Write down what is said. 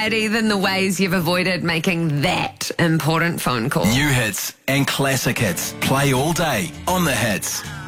anxiety than the ways you've avoided making that important phone call. New hits and classic hits play all day on The Hits.